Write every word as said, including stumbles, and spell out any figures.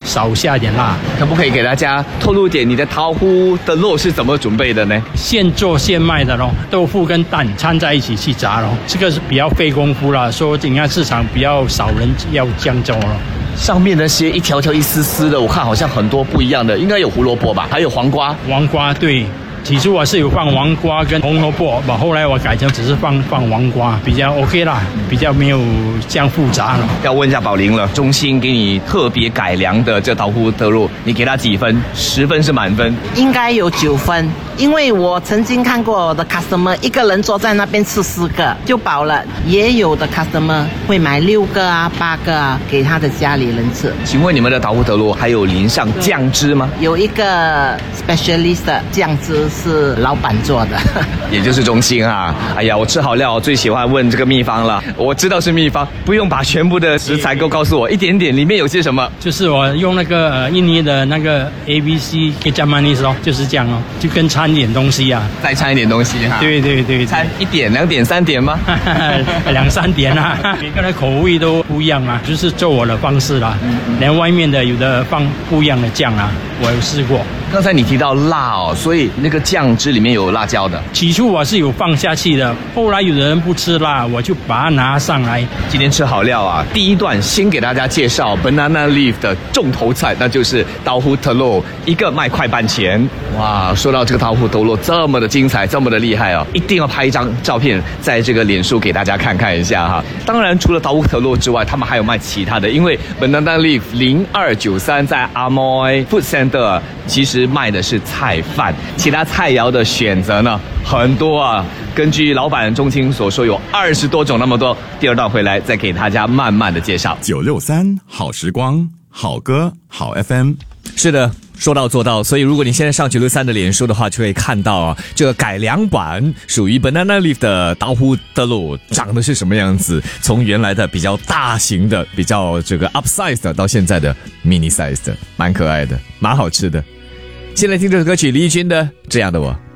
少下一点辣。 可不可以给大家透露点你的桃菇的肉是怎么准备的呢？ 现做现卖的咯，豆腐跟蛋掺在一起去炸咯，这个是比较费功夫啦，说你看市场比较少人要这样做咯。 上面那些一条条一丝丝的，我看好像很多不一样的，应该有胡萝卜吧，还有黄瓜。 黄瓜对。起初我是有放黄瓜跟红萝卜，后来我改成只是放放黄瓜，比较 OK 啦，比较没有这样复杂了。 要问一下宝玲了，中心给你特别改良的这桃菇特肉，你给它几分？十分是满分， 应该有九分，因为我曾经看过我的 customer 一个人坐在那边吃四个就饱了，也有的 customer 会买六个啊、八个啊给他的家里人吃。 请问你们的桃菇特肉还有淋上酱汁吗？ 有一个 specialist 的酱汁。是老板做的， 也就是中心啊。哎呀，我吃好料最喜欢问这个秘方了。我知道是秘方，不用把全部的食材都告诉我，一点点里面有些什么。 就是我用那个呃印尼的那个 A B C 给加曼尼斯咯，就是这样哦，就跟掺一点东西啊， 再掺一点东西哈。 对对 对, 对， 掺一点、两点、三点吗？ 两三点啊，每个人口味都不一样啊，就是做我的方式啦。连外面的有的放不一样的酱啊，我有试过。 刚才你提到辣哦，所以那个酱汁里面有辣椒的。 起初我是有放下去的，后来有的人不吃辣，我就把它拿上来。 今天吃好料啊！第一段先给大家介绍 Banana Leaf 的重头菜，那就是桃菇特肉，一个卖快半钱。哇，说到这个桃菇特肉这么的精彩，这么的厉害哦，一定要拍一张照片在这个脸书给大家看看一下哈。当然，除了桃菇特肉之外，他们还有卖其他的，因为 Banana Leaf 零二九三在 Amoy Food Center 其实卖的是菜饭，其他菜肴的选择呢很多啊。根据老板钟青所说，有二十多种那么多。第二段回来再给大家慢慢的介绍。 九六三好时光，好歌好 F M。 是的，说到做到，所以如果你现在上九六三的脸书的话，就可以看到啊，这个改良版属于 Banana Leaf 的桃菇特肉长得是什么样子，从原来的比较大型的、比较这个 upsize 的，到现在的 mini size 的，蛮可爱的，蛮好吃的。先来听这首歌曲，李翊君的《这样的我》。